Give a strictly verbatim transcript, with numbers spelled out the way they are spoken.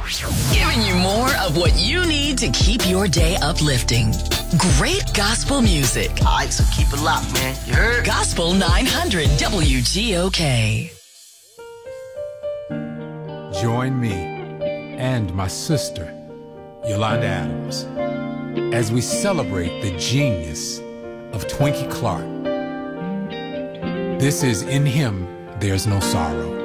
Giving you more of what you need to keep your day uplifting. Great gospel music. All right, so keep it locked, man. You heard? Gospel nine hundred W G O K. Join me and my sister, Yolanda Adams, as we celebrate the genius of Twinkie Clark. This is In Him, There's No Sorrow.